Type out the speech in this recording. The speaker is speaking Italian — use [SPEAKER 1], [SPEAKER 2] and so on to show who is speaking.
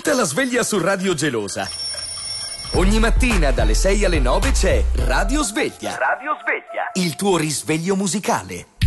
[SPEAKER 1] Tutta la sveglia su Radio Gelosa. Ogni mattina dalle 6 alle 9 c'è Radio Sveglia. Radio Sveglia. Il tuo risveglio musicale.